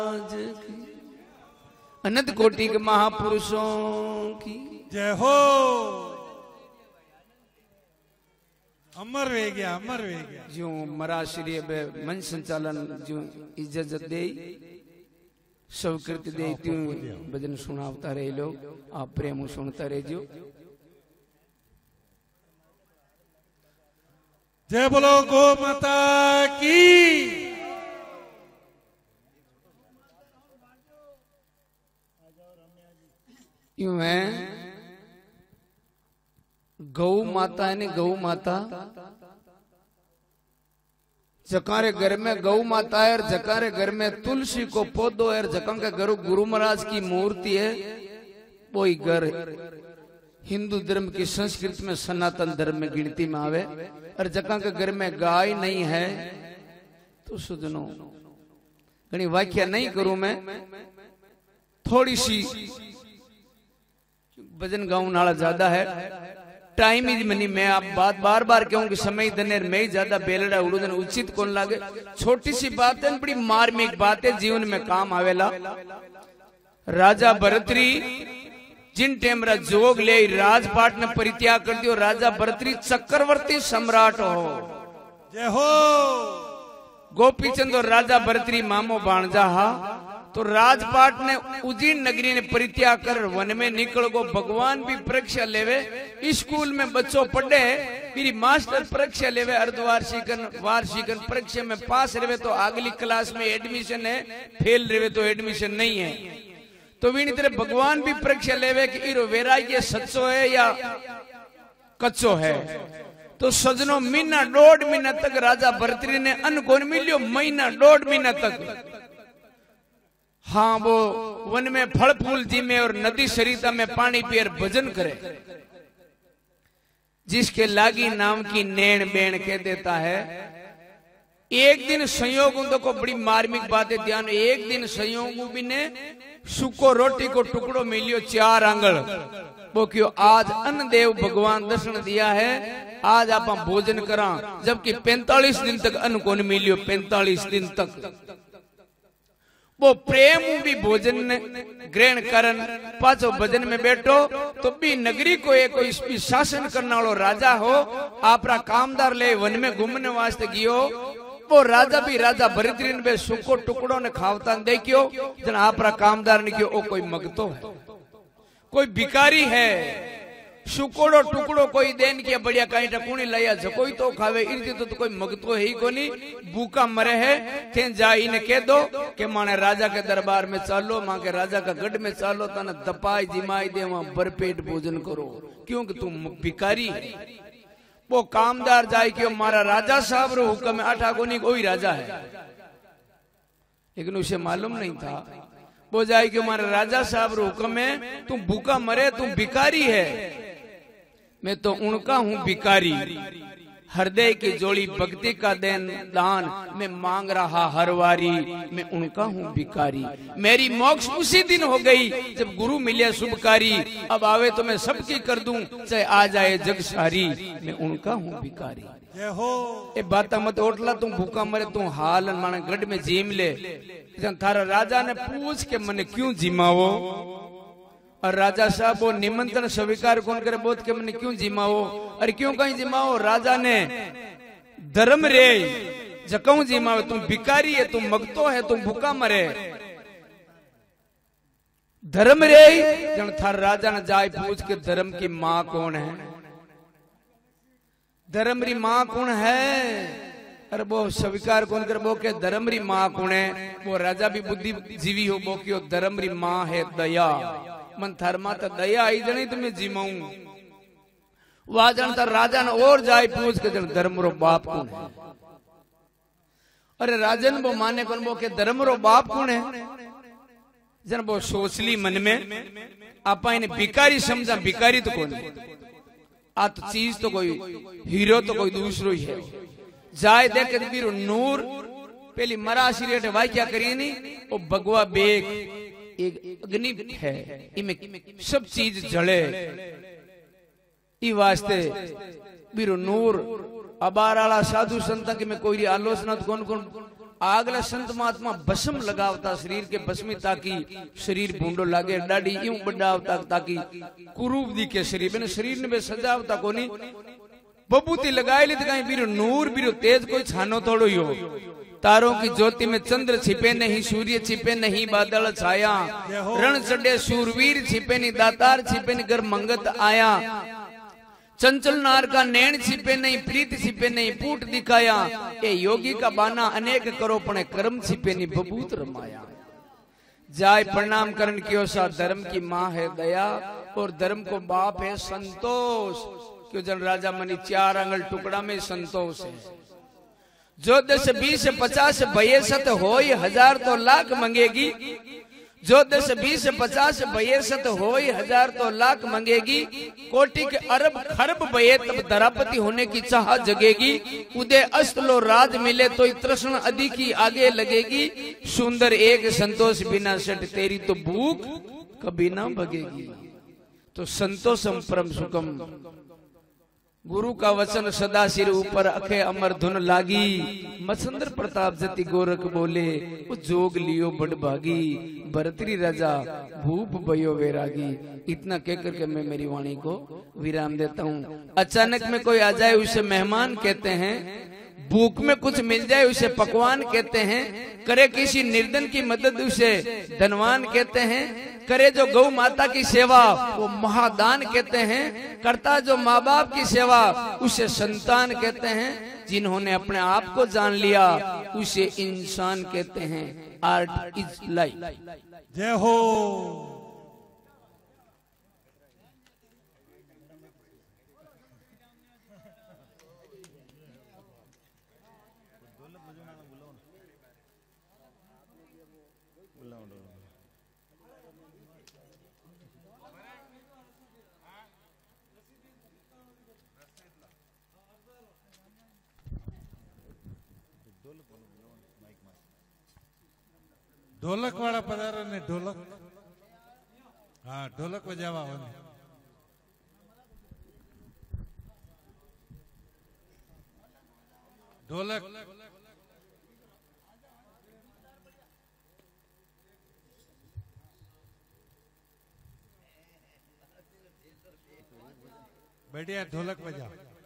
अनंत कोटि के महापुरुषों की जय हो। अमर वे गया, अमर वे गया। जो मरा श्री मंच संचालन जो इज्जत दे स्वीकृति दे त्यों भजन सुनावता रहे लोग, आप प्रेम सुनता रहे जो। जय बोलो गो माता की। यूं है गौ माता है, गौ माता जकारे घर में गौ माता है और जकारे घर में तुलसी को पौधो है, जका के घर गुरु महाराज की मूर्ति है, वही घर हिंदू धर्म की संस्कृति में सनातन धर्म में गिनती में आवे। और जका के घर में गाय नहीं है तो सुजनो घनी व्याख्या नहीं करूं मैं, थोड़ी सी भजन गाऊं नाला ज्यादा है, टाइम ही मनी मैं आप बात बार बार कहूं कि समय दनेर में ज्यादा बेलड़ा उड़न उचित कौन लागे। छोटी सी बात है, बड़ी मार्मिक बात है, जीवन में काम आवेला। राजा भरतरी जिन टेमरा जोग ले राजपाट ने परित्याग कर दियो, राजा भरतरी चक्रवर्ती सम्राट हो। जय हो। गोपीचंद और राजा भरतरी मामो भाणजा हा, तो राजपाट ने उज्जैन नगरी ने परित्याग कर वन में निकल गो। भगवान भी परीक्षा लेवे, स्कूल में बच्चों पढ़े, मेरी मास्टर परीक्षा लेवे, अर्धवार्षिकन वार्षिकन परीक्षा में पास रहे तो अगली क्लास में एडमिशन है, फेल रहे तो एडमिशन नहीं है। तो वीनी तरह भगवान भी परीक्षा लेवे कि इरो वैराग्य सच्चो है या कच्चो है। तो सजनों महीना 1.5 महीना तक राजा भरतरी ने अन्न कौन मिलियो, महीना 1.5 महीना तक। हाँ वो वन में फल फूल जीमे और नदी सरिता में पानी पियर भजन करे। जिसके लागी नाम की नैण बेण कह देता है। एक दिन संयोग को बड़ी मार्मिक बात है, ध्यान। एक दिन संयोग भी ने सूखो रोटी को टुकड़ो मिलियो 4 आंगल, वो क्यों आज अन्न देव भगवान दर्शन दिया है, आज आप भोजन करा, जबकि 45 दिन तक अन्न को नहीं मिलियो। 45 दिन तक वो प्रेम भी भोजन ग्रहण करन पाचो भजन में बैठो। तो भी नगरी को एक कोई शासन करने वालो राजा हो, आपरा कामदार ले वन में घूमने वास्ते गियो। वो राजा भी राजा भरतरी ने सूखो टुकड़ो ने खावता देखियो, जन आपरा कामदार ने कियो ओ कोई मगतो है, कोई भिकारी है। सुकोड़ो टुकड़ो कोई देन किया बढ़िया कहीं टकुनी लाया कोई तो खावे, इर्दी तो कोई मगतो है ही कोनी, भूखा मरे है। थे जा इने कह दो कि माने राजा के दरबार में चालो, मां के राजा का गढ़ में चालो, तना दपाई जिमाई दे, वहां भरपेट भोजन करो, क्योंकि तुम भिकारी है। वो कामदार जाए कि मारा राजा साहब रो हुक्म है, आठा कोनी कोई राजा है, लेकिन उसे मालूम नहीं था। वो जाए कि हमारा राजा साहब रो हुक्म है, तुम भूखा मरे, तुम भिकारी है, मैं तो उनका हूँ भिकारी। हृदय की जोड़ी भक्ति का दान मैं मांग रहा हर वारी, मैं उनका हूँ भिकारी। मेरी मोक्ष उसी दिन हो गई जब गुरु मिले शुभकारी, अब आवे तो मैं सबकी कर दूं चाहे आ जाए जग सारी, मैं उनका हूँ भिकारी। जय हो। ए बात मत ओटला, तुम भूखा मरे, तुम हाल माने गढ़ में जीम ले। थारा राजा ने पूछ के मने क्यों जिमावो, और राजा साहब वो निमंत्रण स्वीकार कौन करे, बोध के मैंने क्यों जिमाओ, अरे क्यों कहीं जिमाओ। राजा ने धर्म रे जकऊ जिमाओ, तुम भिकारी है, तुम मगतो है, तुम भूखा मरे, धर्म रे। जन थार राजा ने जाए पूछ के धर्म की माँ कौन है, धर्म री माँ कौन है, अरे वो स्वीकार कौन करे, वो के धर्म री माँ कौन है। वो राजा भी बुद्धि जीवी हो, वो क्यों धर्म री माँ है दया। मन थार माता दया आई जनी तुम्हें जिमाऊं, वह जनता राजा ने और जाए पूछ के जन धर्म रो बाप कौन है। अरे राजन वो माने कौन, वो के धर्म रो बाप कौन है। जन वो सोचली मन में, आपा इन्हें भिकारी समझा, भिकारी तो कौन है, आ तो चीज तो कोई हीरो तो कोई दूसरो ही है। जाए देख बीरो नूर पहली मरासी रेट वाई क्या करिए नहीं, वो भगवा बेग एक अग्नि है, इमें सब चीज जले, ई वास्ते बीरो नूर अबाराला साधु संत के में कोई आलोचना तो कौन कौन आगला संत महात्मा भस्म लगावता शरीर के भस्मी ताकि शरीर भूंडो लागे, डाडी यूं बढ़ावता ताकि कुरूप दिखे शरीर ने, शरीर ने बे सजावता कोनी बबूती लगाए ली कहीं बीरो नूर बीरो तेज कोई छानो थोड़ो ही हो। तारों की ज्योति में चंद्र छिपे नहीं, सूर्य छिपे नहीं, बादल छाया, रण चढ़े शूरवीर छिपे नहीं, दातार छिपे नहीं, घर मंगत आया, चंचल नार का नैन छिपे नहीं, प्रीत छिपे नहीं, पूट दिखाया, ये योगी का बाना अनेक करो पने कर्म छिपे नहीं, बबूत रमाया। जाय प्रणाम करण कियो सा धर्म की माँ है दया, और धर्म को बाप है संतोष। क्यों जन राजा मनी 4 आंगल टुकड़ा में संतोष है। जो 10 20 50 62 होई 1000 तो लाख मंगेगी, जो 10 20 50 62 होई 1000 तो लाख मंगेगी, कोटि के अरब खरब बये तब धरापति होने की चाह जगेगी, उदय अस्त लो राज मिले तो तृष्ण अधिक की आगे लगेगी, सुंदर एक संतोष बिना सट तेरी तो भूख कभी ना भगेगी। तो संतोषम परम सुखम, गुरु का वचन सदा सिर ऊपर, अखे अमर धुन लागी, मत्संद्र प्रताप जति गोरख बोले, वो जोग लियो बड़ भागी, भरतरी राजा भूप भयो वैरागी। इतना कहकर के मैं मेरी वाणी को विराम देता हूँ। अचानक में कोई आ जाए उसे मेहमान कहते हैं, भूख में कुछ मिल जाए उसे पकवान कहते हैं, करे किसी निर्धन की मदद उसे धनवान कहते हैं, करे जो गौ माता की सेवा वो महादान कहते हैं, करता जो माँ बाप की सेवा उसे संतान कहते हैं, जिन्होंने अपने आप को जान लिया उसे इंसान कहते हैं। Art is life. जय हो। ढोलक वाला पधारो ने, ढोलक। हाँ ढोलक बजावा हो ने। ढोलक बढ़िया, ढोलक बजाओ।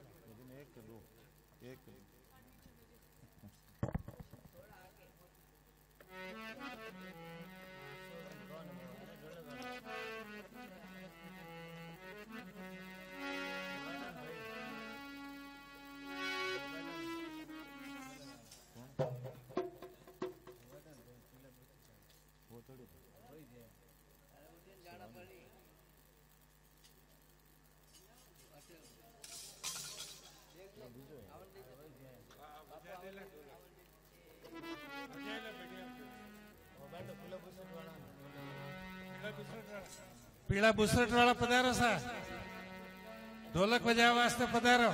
पीला बुसरट वाला पधारो सा, ढोलक बजावा वास्ते पधारो।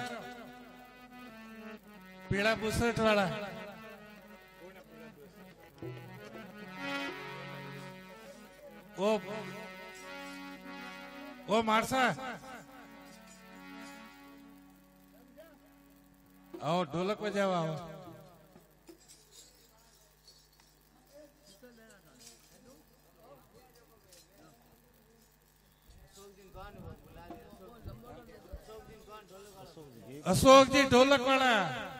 पीला बुसरट वाला वो मारसा आओ, ढोलक बजावा आओ। अशोक जी ढोलक वाला।